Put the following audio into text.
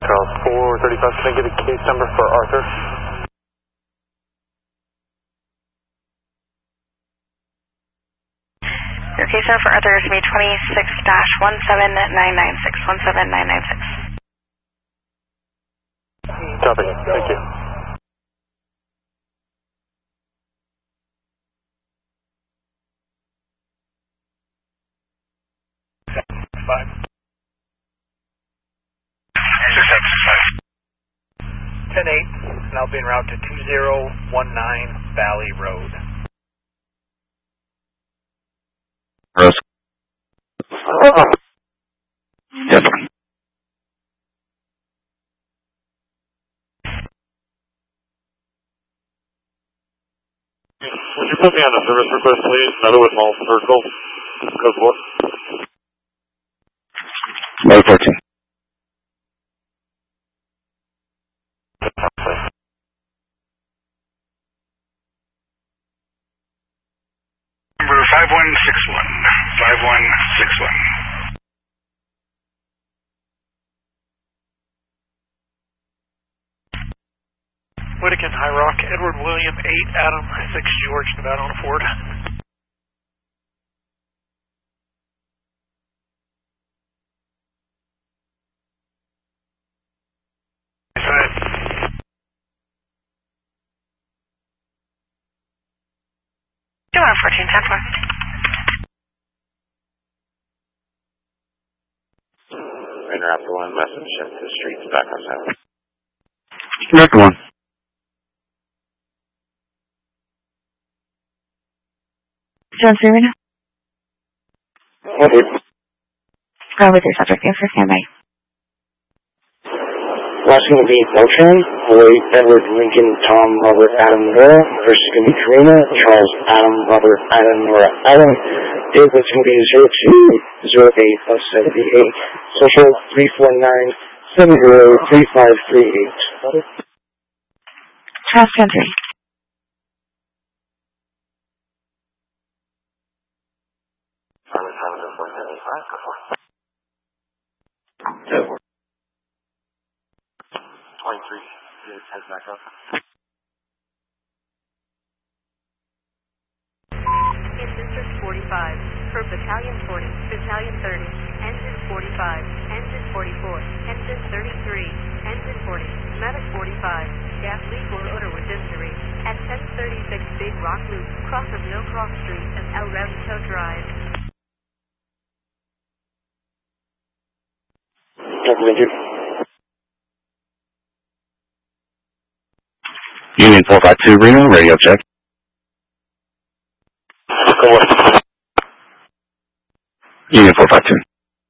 Charles 435, can I get a case number for Arthur? Your case number for Arthur is going to be 26-17996, 17996. Copy, thank you. Five. 10-8, now being routed to 2019 Valley Road. Rose. Yes. Would you put me on a service request, please? Meadowood Mall Circle. Code 4. Mode 14. Number 5161. 5161. Whittakin, High Rock, Edward William 8, Adam 6, George, Nevada on a Ford. Do 14, 10 4. Interrupt 1, message shift to streets back on 7. Interrupt 1. John Serena? Okay. Go with your subject name for standby. Last going to be Beltran, Boy, Edward, Lincoln, Tom, Robert, Adam, Nora. First is going to be Karina, Charles, Adam, Robert, Adam, Nora, Adam. Date was going to be 0208+78. Social 349-703538. Cross country. So, 23, heads back up. In District 45, for Battalion 40, Battalion 30, Engine 45, Engine 44, Engine 33, Engine 40, Medic 45, gas leak or odor with injury, at 1036 Big Rock Loop, cross of Mill Cross Street and El Rancho Drive. Union 452 Reno, radio check. Union 452.